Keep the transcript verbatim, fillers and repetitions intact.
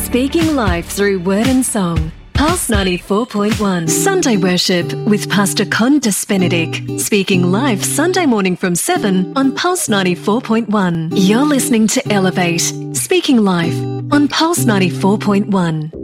Speaking life through word and song. Pulse ninety-four point one. Sunday Worship with Pastor Condas Benedict. Speaking live Sunday morning from seven on Pulse ninety-four point one. You're listening to Elevate. Speaking live on Pulse ninety-four point one.